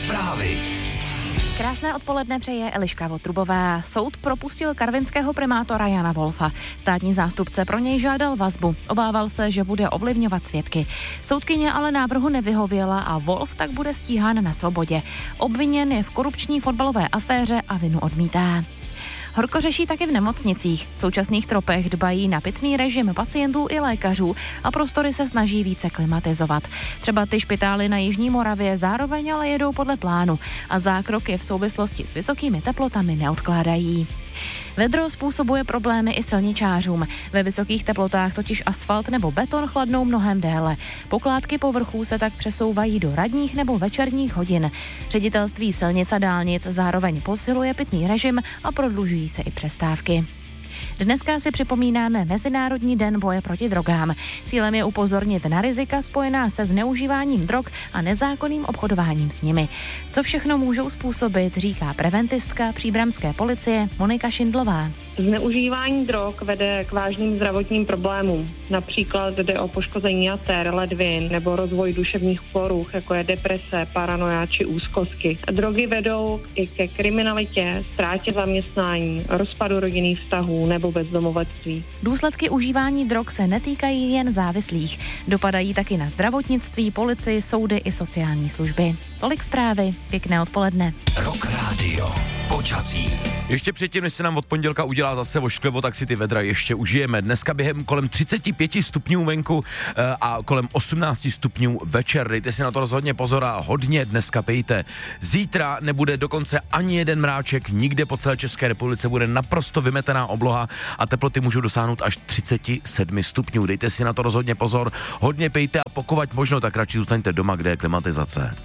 zprávy. Krásné odpoledne přeje Eliška Votrubová. Soud propustil karvinského primátora Jana Wolfa. Státní zástupce pro něj žádal vazbu. Obával se, že bude ovlivňovat svědky. Soudkyně ale návrhu nevyhověla a Wolf tak bude stíhán na svobodě. Obviněn je v korupční fotbalové aféře a vinu odmítá. Horko řeší taky v nemocnicích. V současných tropech dbají na pitný režim pacientů i lékařů a prostory se snaží více klimatizovat. Třeba ty špitály na Jižní Moravě zároveň ale jedou podle plánu a zákroky v souvislosti s vysokými teplotami neodkládají. Vedro způsobuje problémy i silničářům. Ve vysokých teplotách totiž asfalt nebo beton chladnou mnohem déle. Pokládky povrchů se tak přesouvají do ranních nebo večerních hodin. Ředitelství silnic a dálnic zároveň posiluje pitný režim a prodlužují se i přestávky. Dneska si připomínáme Mezinárodní den boje proti drogám. Cílem je upozornit na rizika spojená se zneužíváním drog a nezákonným obchodováním s nimi. Co všechno můžou způsobit, říká preventistka příbramské policie Monika Šindlová. Zneužívání drog vede k vážným zdravotním problémům. Například jde o poškození jater, ledvin nebo rozvoj duševních poruch, jako je deprese, paranoia či úzkostky. Drogy vedou i ke kriminalitě, ztrátě zaměstnání, rozpadu rodinných vztahů nebo bezdomovectví. Důsledky užívání drog se netýkají jen závislých. Dopadají taky na zdravotnictví, policii, soudy i sociální služby. Tolik zprávy, pěkné odpoledne. Rock Radio. Počasí. Ještě předtím, než se nám od pondělka udělá zase ošklivo, tak si ty vedra ještě užijeme. Dneska během kolem 35 stupňů venku a kolem 18 stupňů večer. Dejte si na to rozhodně pozor a hodně dneska pejte. Zítra nebude dokonce ani jeden mráček, nikde po celé České republice bude naprosto vymetená obloha a teploty můžou dosáhnout až 37 stupňů. Dejte si na to rozhodně pozor, hodně pejte a pokud možno, tak radši zůstaňte doma, kde je klimatizace.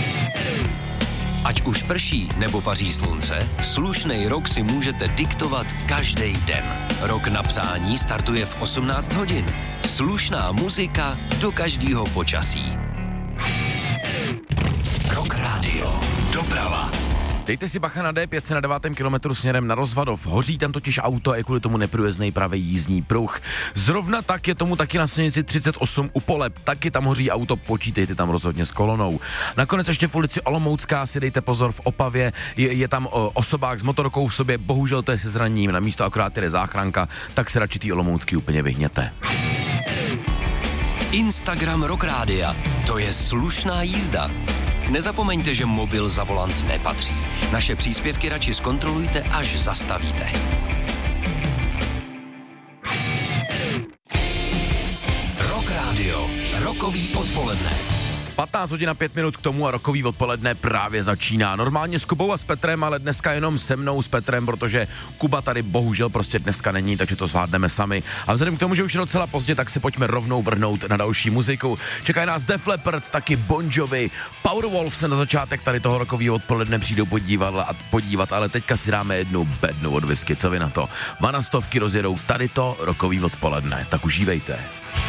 Ať už prší nebo paří slunce, slušnej rok si můžete diktovat každý den. Rok na přání startuje v 18 hodin. Slušná muzika do každého počasí. Rock Radio. Doprava. Dejte si bacha na D5 na 9. kilometru směrem na Rozvadov. Hoří tam totiž auto a je kvůli tomu neprůjezdnej pravý jízdní pruh. Zrovna tak je tomu taky na silnici 38 u Poleb. Taky tam hoří auto, počítejte tam rozhodně s kolonou. Nakonec ještě v ulici Olomoucká si dejte pozor v Opavě. Je tam osobák s motorkou v sobě, bohužel to je se zraněním. Na místo akorát jde záchranka, tak se radši tý Olomoucký úplně vyhněte. Instagram Rock Rádia. To je slušná jízda. Nezapomeňte, že mobil za volant nepatří. Naše příspěvky radši zkontrolujte, až zastavíte. Rock Radio. Rokový odpoledne. 15 hodin a 5 minut k tomu a rokový odpoledne právě začíná. Normálně s Kubou a s Petrem, ale dneska jenom se mnou s Petrem, protože Kuba tady bohužel prostě dneska není, takže to zvládneme sami. A vzhledem k tomu, že už je docela pozdě, tak se pojďme rovnou vrhnout na další muziku. Čekají nás Def Leppard, taky Bon Jovi, Powerwolf se na začátek tady toho rokového odpoledne přijdou podívat, ale teďka si dáme jednu bednu od whisky, co vy na to? Vanastovky rozjedou tady to rokový odpoledne, tak užívejte.